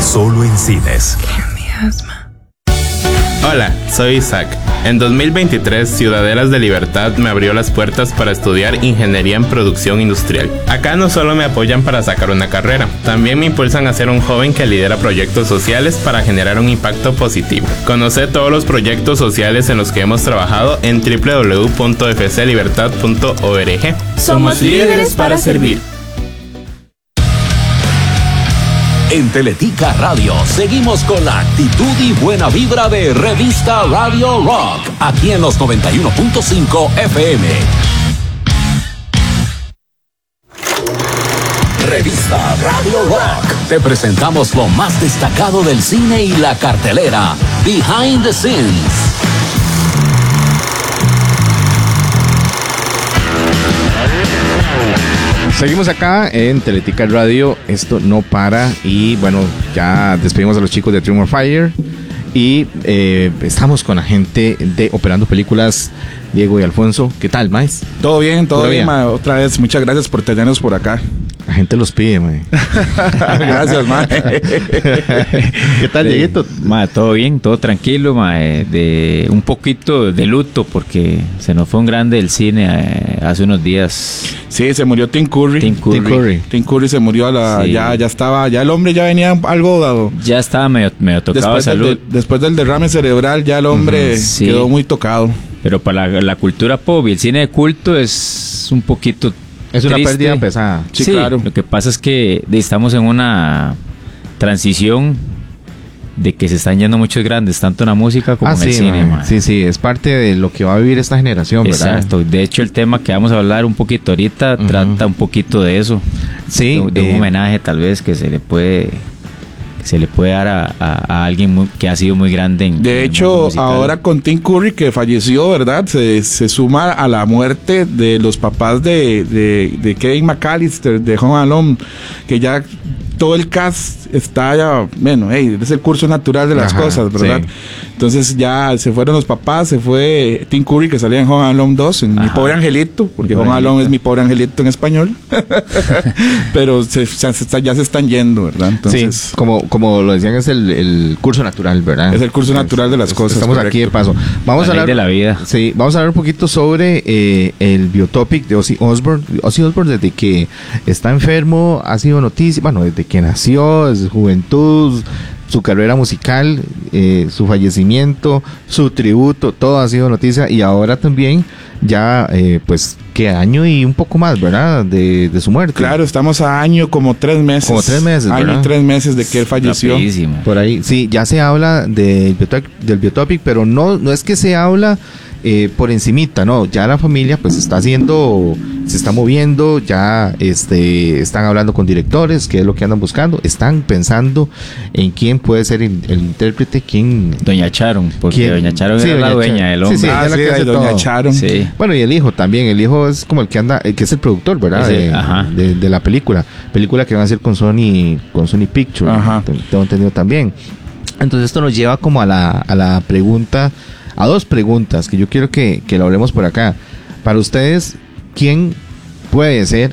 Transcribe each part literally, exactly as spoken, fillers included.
solo en cines. Hola, soy Isaac. En dos mil veintitrés, Ciudadelas de Libertad me abrió las puertas para estudiar Ingeniería en Producción Industrial. Acá no solo me apoyan para sacar una carrera, también me impulsan a ser un joven que lidera proyectos sociales para generar un impacto positivo. Conoce todos los proyectos sociales en los que hemos trabajado en doble u doble u doble u punto f c libertad punto org. Somos líderes para servir. En Teletica Radio seguimos con la actitud y buena vibra de Revista Radio Rock, aquí en los noventa y uno punto cinco F M. Revista Radio Rock. Te presentamos lo más destacado del cine y la cartelera, Behind the Scenes. Seguimos acá en Teletica Radio, esto no para y bueno, ya despedimos a los chicos de Dream of Fire y eh, estamos con la gente de Operando Películas, Diego y Alfonso. ¿Qué tal, maes? Todo bien, todo, ¿Todo bien, bien? Ma, otra vez, muchas gracias por tenernos por acá. La gente los pide, mae. Gracias, mae. ¿Qué tal, Dieguito? Mae, todo bien, todo tranquilo, mae. De un poquito de luto porque se nos fue un grande del cine eh, hace unos días. Sí, se murió Tim Curry. Tim Curry. Tim Curry, Tim Curry se murió a la, sí. ya, ya estaba, ya el hombre ya venía algo dado. Ya estaba medio, medio tocado de salud. Del, después del derrame cerebral ya el hombre uh-huh, sí. quedó muy tocado. Pero para la, la cultura pop y el cine de culto es un poquito es una triste. pérdida pesada. Sí, sí, claro. Lo que pasa es que estamos en una transición de que se están yendo muchos grandes, tanto en la música como ah, en sí, el cine. Man. Sí, sí, es parte de lo que va a vivir esta generación, ¿verdad? Exacto. De hecho, el tema que vamos a hablar un poquito ahorita uh-huh. trata un poquito de eso. Sí. De, de eh, un homenaje tal vez que se le puede... se le puede dar a, a, a alguien muy, que ha sido muy grande en, de en hecho ahora con Tim Curry que falleció, verdad, se, se suma a la muerte de los papás de, de, de Kevin McAllister de Home Alone, que ya todo el cast está ya, bueno, hey, es el curso natural de las Ajá, cosas, ¿verdad? Sí. Entonces ya se fueron los papás, se fue Tim Curry que salía en Home Alone dos, en Ajá. Mi Pobre Angelito, porque Home Alone es Mi Pobre Angelito en español. Pero se, se, se, ya se están yendo, ¿verdad? Entonces, sí, como, como lo decían, es el, el curso natural, ¿verdad? Es el curso natural de las cosas. Estamos correcto. Aquí de paso. Vamos la a hablar de la vida. Sí, vamos a hablar un poquito sobre eh, el biotopic de Ozzy Osbourne. Ozzy Osbourne desde que está enfermo ha sido noticia, bueno, desde que nació, desde su juventud, su carrera musical, eh, su fallecimiento, su tributo, todo ha sido noticia y ahora también ya eh, pues que año y un poco más, ¿verdad? De, de su muerte. Claro, estamos a año como tres meses. Como tres meses, Año ¿verdad? y tres meses de que él falleció. Rapidísimo. Por ahí, sí, ya se habla de, del biotopic, pero no, no es que se habla eh, por encimita, no, ya la familia pues está haciendo, se está moviendo, ya este, están hablando con directores, qué es lo que andan buscando, están pensando en quién puede ser el, el intérprete, quién... Doña Charon, porque ¿quién? Doña Charon sí, era Doña la dueña Charon. del hombre. Sí, sí, ah, es la sí, que hace Doña todo. Charon. Sí. Bueno, y el hijo también, el hijo es como el que anda, el que es el productor, ¿verdad? Ese, de, ajá. De, de la película, película que van a hacer con Sony, con Sony Pictures, ajá. tengo entendido también. Entonces esto nos lleva como a la, a la pregunta, a dos preguntas que yo quiero que, que lo hablemos por acá. Para ustedes, ¿quién puede ser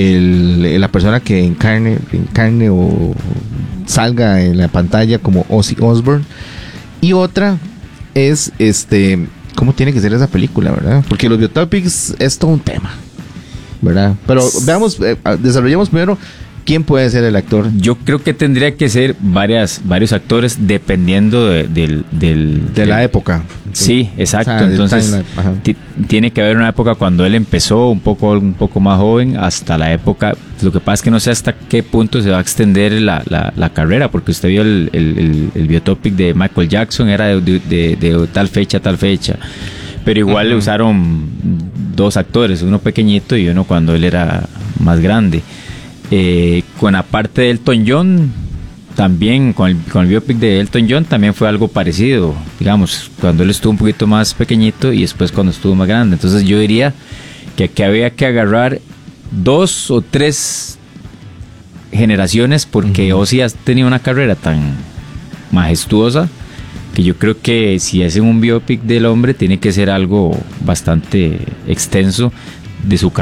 el, la persona que encarne, encarne o salga en la pantalla como Ozzy Osbourne? Y otra es, este, ¿cómo tiene que ser esa película, verdad? Porque los biotopics es todo un tema, ¿verdad? Pero veamos, eh, desarrollemos primero ¿quién puede ser el actor? Yo creo que tendría que ser varias, varios actores dependiendo de, del, del, de la del, época. Sí, exacto. O sea, entonces t- tiene que haber una época cuando él empezó un poco, un poco más joven hasta la época. Lo que pasa es que no sé hasta qué punto se va a extender la, la, la carrera, porque usted vio el, el, el, el biotopic de Michael Jackson, era de, de, de, de tal fecha a tal fecha. Pero igual uh-huh. le usaron dos actores, uno pequeñito y uno cuando él era más grande. Eh, con la parte de Elton John, también con el, con el biopic de Elton John también fue algo parecido, digamos, cuando él estuvo un poquito más pequeñito y después cuando estuvo más grande. Entonces yo diría que aquí había que agarrar dos o tres generaciones, porque uh-huh. Ozzy ha tenido una carrera tan majestuosa que yo creo que si hacen un biopic del hombre tiene que ser algo bastante extenso de su carrera.